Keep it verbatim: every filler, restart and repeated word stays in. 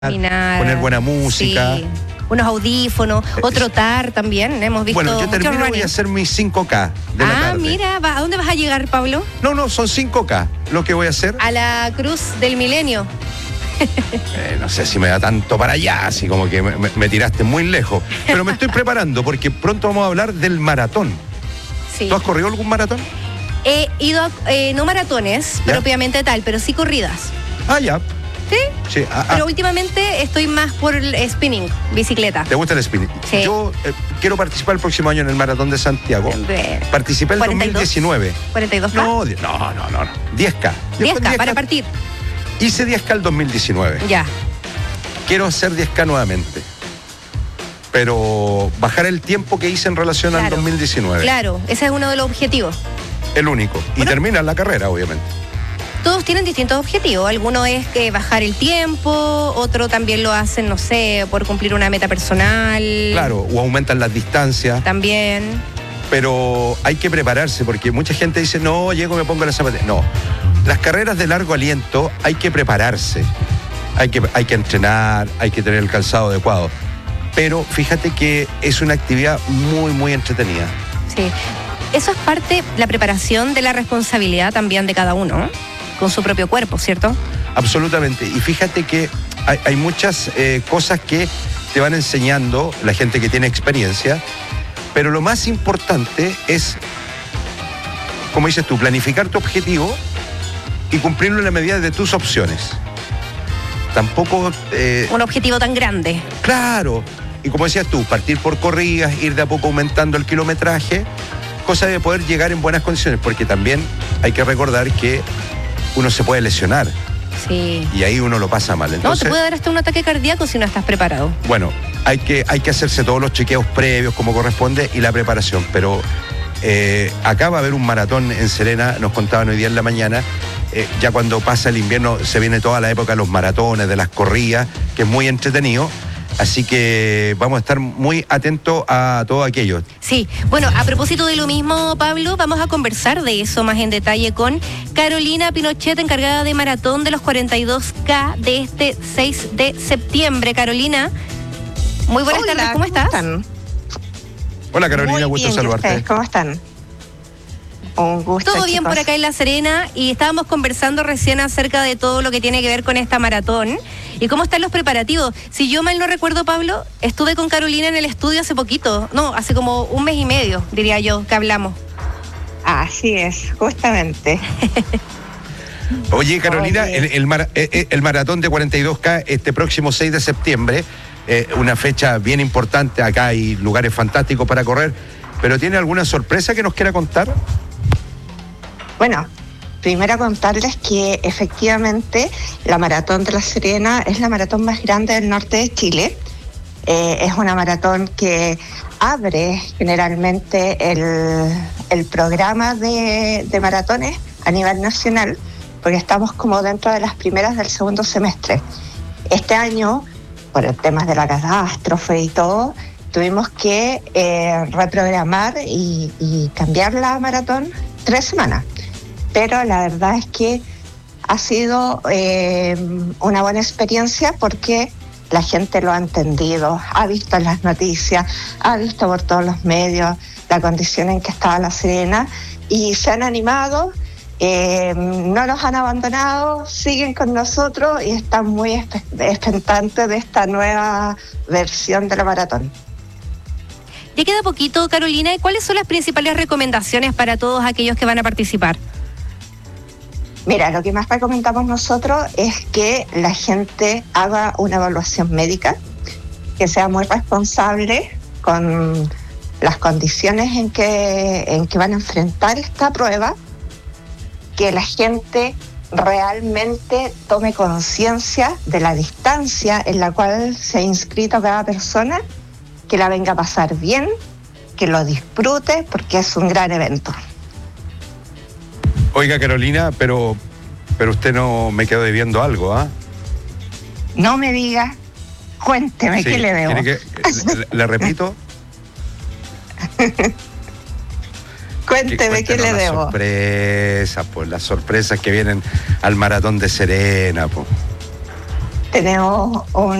Caminar, poner buena música. Sí. Unos audífonos, o trotar también, hemos visto. Bueno, yo termino running. voy a hacer mis cinco K de la Ah, tarde. mira, ¿a dónde vas a llegar, Pablo? No, no, son cinco K lo que voy a hacer. A la Cruz del Milenio. Eh, no sé si me da tanto para allá, así como que me, me, me tiraste muy lejos. Pero me estoy preparando porque pronto vamos a hablar del maratón. Sí. ¿Tú has corrido algún maratón? He ido, a, eh, no maratones, ¿Ya? propiamente tal, pero sí corridas. Ah, ya. ¿Sí? Sí, ah, Pero ah. últimamente estoy más por el spinning, bicicleta. ¿Te gusta el spinning? Sí. Yo eh, quiero participar el próximo año en el Maratón de Santiago. Bien. Participé en el dos mil diecinueve. ¿cuarenta y dos K? No, di- no, no, no, no. diez K. Yo diez con K, para partir. Hice diez K el dos mil diecinueve. Ya. Quiero hacer diez K nuevamente. Pero bajar el tiempo que hice en relación al Claro. dos mil diecinueve. Claro, ese es uno de los objetivos. El único. Y Bueno. termina la carrera, obviamente. Todos tienen distintos objetivos. Algunos es que bajar el tiempo, otro también lo hacen, no sé, por cumplir una meta personal. Claro, o aumentan las distancias. También. Pero hay que prepararse porque mucha gente dice, no, llego, me pongo la zapatilla. No, las carreras de largo aliento hay que prepararse. Hay que, hay que entrenar, hay que tener el calzado adecuado. Pero fíjate que es una actividad muy, muy entretenida. Sí. Eso es parte, la preparación de la responsabilidad también de cada uno, ¿eh? Con su propio cuerpo, ¿cierto? Absolutamente. Y fíjate que hay, hay muchas eh, cosas que te van enseñando la gente que tiene experiencia, pero lo más importante es, como dices tú, planificar tu objetivo y cumplirlo en la medida de tus opciones. Tampoco... eh, Un objetivo tan grande. Claro. Y como decías tú, partir por corridas, ir de a poco aumentando el kilometraje, cosa de poder llegar en buenas condiciones, porque también hay que recordar que uno se puede lesionar Sí. y ahí uno lo pasa mal. No, Entonces, te puede dar hasta un ataque cardíaco si no estás preparado. bueno, hay que, hay que hacerse todos los chequeos previos como corresponde y la preparación, pero eh, acá va a haber un maratón en Serena, nos contaban hoy día en la mañana, eh, ya cuando pasa el invierno se viene toda la época de los maratones, de las corridas, que es muy entretenido, así que vamos a estar muy atentos a todo aquello. Sí, bueno, a propósito de lo mismo, Pablo, vamos a conversar de eso más en detalle con Carolina Pinochet, encargada de maratón de los cuarenta y dos K de este seis de septiembre. Carolina, muy buenas Hola, tardes, ¿cómo estás? están? Hola Carolina, Muy gusto bien, ¿y saludarte. ustedes cómo están? Un gusto, Todo bien chicos. por acá en La Serena y estábamos conversando recién acerca de todo lo que tiene que ver con esta maratón y cómo están los preparativos. Si yo mal no recuerdo, Pablo, estuve con Carolina en el estudio hace poquito, no, hace como un mes y medio, diría yo, que hablamos. Así es, justamente. Oye, Carolina, Oye. El, el, mar- eh, el maratón de cuarenta y dos K este próximo seis de septiembre, eh, una fecha bien importante, acá hay lugares fantásticos para correr, pero ¿tiene alguna sorpresa que nos quiera contar? Bueno, primero contarles que efectivamente la Maratón de La Serena es la maratón más grande del norte de Chile. Eh, es una maratón que abre generalmente el, el programa de, de maratones a nivel nacional, porque estamos como dentro de las primeras del segundo semestre. Este año, por el tema de la catástrofe y todo, tuvimos que eh, reprogramar y, y cambiar la maratón tres semanas. Pero la verdad es que ha sido eh, una buena experiencia porque la gente lo ha entendido, ha visto en las noticias, ha visto por todos los medios la condición en que estaba La Serena y se han animado, eh, no nos han abandonado, siguen con nosotros y están muy espe- expectantes de esta nueva versión de la maratón. Ya queda poquito, Carolina, ¿y cuáles son las principales recomendaciones para todos aquellos que van a participar? Mira, lo que más recomendamos nosotros es que la gente haga una evaluación médica, que sea muy responsable con las condiciones en que, en que van a enfrentar esta prueba, que la gente realmente tome conciencia de la distancia en la cual se ha inscrito cada persona, que la venga a pasar bien, que lo disfrute, porque es un gran evento. Oiga, Carolina, pero, pero usted no me quedó debiendo algo, ¿ah? No me diga, cuénteme, Sí, ¿qué le debo? ¿quiere que le, le repito? Cuénteme, ¿qué le las debo? sorpresas, pues las sorpresas que vienen al maratón de Serena, pues. tenemos un